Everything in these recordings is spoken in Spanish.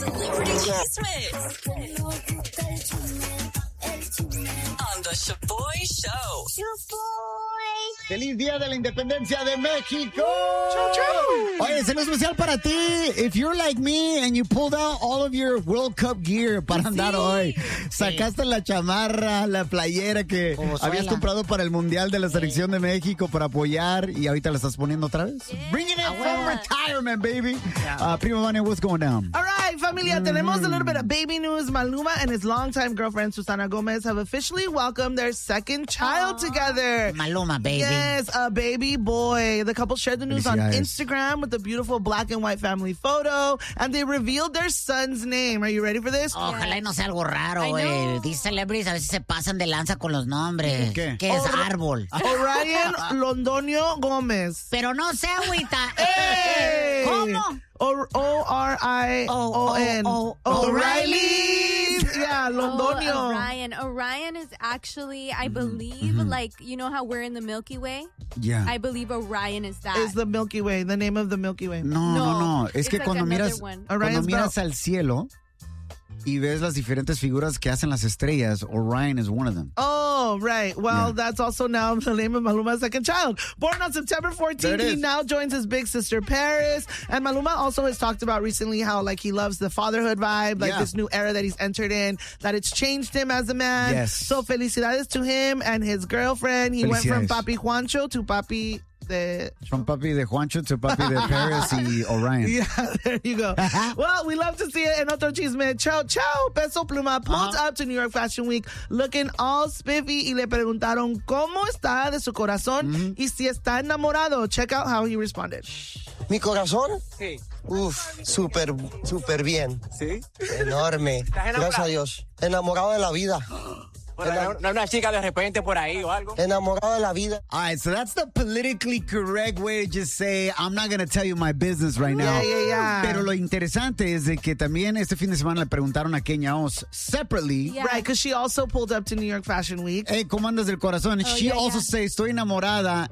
Celebrity Chismes on the Shaboy Show. ¡Feliz Día de la Independencia de México! Oye, saludo especial para ti. If you're like me and you pulled out all of your World Cup gear para andar hoy, sacaste la chamarra, la playera que habías comprado para el Mundial de la Selección de México para apoyar y ahorita la estás poniendo otra vez. Bringing it from retirement, baby. Prima Vania, what's going down? All right, familia, tenemos a little bit of baby news. Maluma and his longtime girlfriend, Susana Gomez, have officially welcomed their second child together. Maluma, baby. Yes, a baby boy. The couple shared the news on Instagram with a beautiful black and white family photo, and they revealed their son's name. Are you ready for this? Ojalá y no sea algo raro, güey. These celebrities a veces se pasan de lanza con los nombres. ¿Qué? ¿Qué es árbol? Orion Londonio Gómez. Pero no sé, agüita. Hey! ¿Cómo? O-R-I-O-N. O'Reilly. Yeah, Londonio. Orion is actually, I believe, like, you know how we're in the Milky Way? Yeah. I believe Orion is that. Is the Milky Way, the name of the Milky Way. No. Es que like cuando another miras, one. cuando miras al cielo y ves las diferentes figuras que hacen las estrellas, Orion is one of them. Oh, right. Well, that's also now the name of Maluma's second child. Born on September 14th, he now joins his big sister, Paris. And Maluma also has talked about recently how, like, he loves the fatherhood vibe, like this new era that he's entered in, that it's changed him as a man. Yes. So, felicidades to him and his girlfriend. He went from Papi Juancho to Papi From Papi de Juancho to Papi de Paris y Orion. Yeah, there you go. Well, we love to see it. En otro chisme, Chao, Peso Pluma pulled up to New York Fashion Week looking all spiffy y le preguntaron cómo está de su corazón y si está enamorado. Check out how he responded. ¿Mi corazón? Sí. Uf, súper bien. ¿Sí? Enorme. Gracias a Dios. Enamorado de la vida. No hay una chica de repente por ahí o algo. Enamorado de la vida. All right, so that's the politically correct way to just say, I'm not going to tell you my business right now. Yeah. Pero lo interesante es de que también este fin de semana le preguntaron a Kenya Oz separately. Yeah. Right, because she also pulled up to New York Fashion Week. Hey, ¿cómo andas del corazón? And she also says, estoy enamorada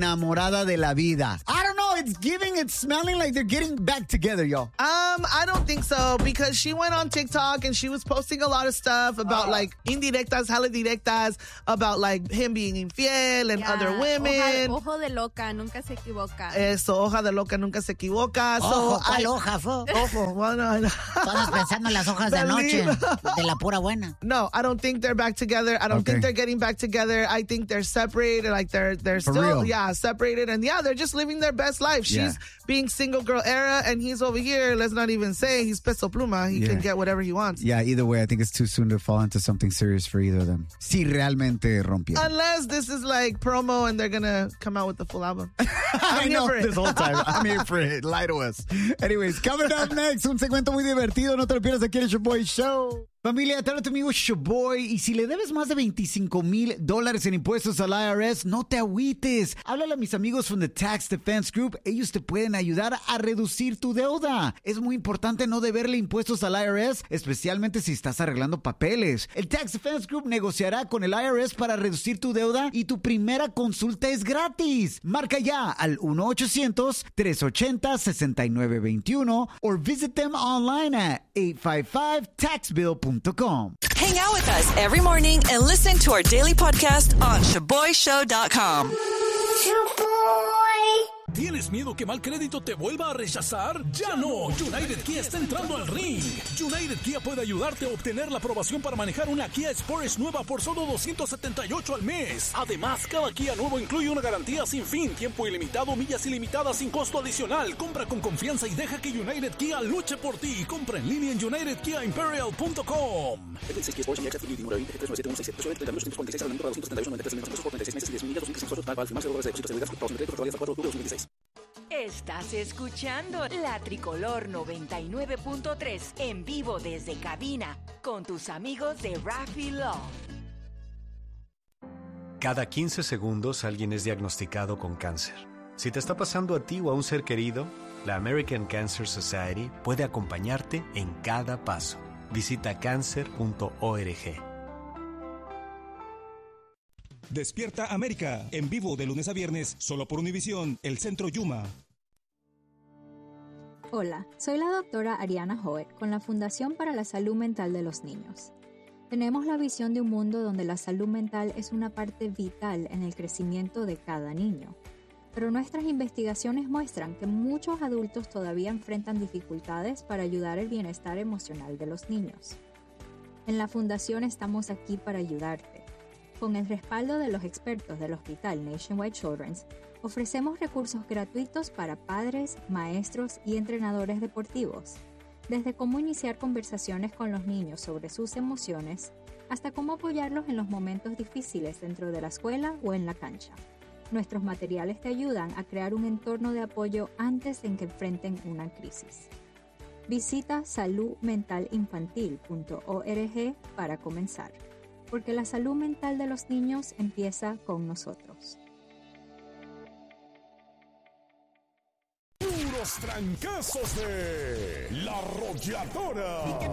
de la vida. I don't know, it's smelling like they're getting back together, y'all. I don't think so, because she went on TikTok and she was posting a lot of stuff about like indirectas, hella directas, about like him being infiel and other women. Ojo de loca, nunca se equivoca. Eso, hoja de loca, nunca se equivoca. Ojo, ¿cuál hoja, fo? Ojo, well, no. Todas pensando en las hojas de anoche, de la pura buena. No, I don't think they're back together. I don't think they're getting back together. I think they're separated, like they're still, separated. And they're just living their best life. She's being single girl era, and he's over here, let's not even say he's Peso Pluma. He can get whatever he wants. Yeah, either way, I think it's too soon to fall into something serious for either of them. Si realmente rompieron. Unless this is like promo and they're gonna come out with the full album. I know this whole time. I'm here for it. Lie to us. Anyways, coming up next, un segmento muy divertido. No te lo pierdas aquí en el Shaboy Show. Familia, te habla tu amigo Shaboy, y si le debes más de $25,000 en impuestos al IRS, no te agüites. Háblale a mis amigos from the Tax Defense Group. Ellos te pueden ayudar a reducir tu deuda. Es muy importante no deberle impuestos al IRS, especialmente si estás arreglando papeles. El Tax Defense Group negociará con el IRS para reducir tu deuda y tu primera consulta es gratis. Marca ya al 1-800-380-6921 or visit them online at 855taxbill.com. Hang out with us every morning and listen to our daily podcast on ShaboyShow.com. ¿Tienes miedo que mal crédito te vuelva a rechazar? ¡Ya no! United Kia está entrando al ring. United Kia puede ayudarte a obtener la aprobación para manejar una Kia Sportage nueva por solo $278 al mes. Además, cada Kia nuevo incluye una garantía sin fin, tiempo ilimitado, millas ilimitadas sin costo adicional. Compra con confianza y deja que United Kia luche por ti. Compra en línea en UnitedKiaImperial.com. Estás escuchando La Tricolor 99.3 en vivo desde cabina con tus amigos de Raffy Law. Cada 15 segundos alguien es diagnosticado con cáncer. Si te está pasando a ti o a un ser querido, la American Cancer Society puede acompañarte en cada paso. Visita cancer.org. Despierta América, en vivo de lunes a viernes, solo por Univisión, el Centro Yuma. Hola, soy la doctora Ariana Hoet con la Fundación para la Salud Mental de los Niños. Tenemos la visión de un mundo donde la salud mental es una parte vital en el crecimiento de cada niño. Pero nuestras investigaciones muestran que muchos adultos todavía enfrentan dificultades para ayudar el bienestar emocional de los niños. En la Fundación estamos aquí para ayudarte. Con el respaldo de los expertos del Hospital Nationwide Children's, ofrecemos recursos gratuitos para padres, maestros y entrenadores deportivos, desde cómo iniciar conversaciones con los niños sobre sus emociones, hasta cómo apoyarlos en los momentos difíciles dentro de la escuela o en la cancha. Nuestros materiales te ayudan a crear un entorno de apoyo antes de que enfrenten una crisis. Visita saludmentalinfantil.org para comenzar, porque la salud mental de los niños empieza con nosotros. Puros trancazos de La Arrolladora.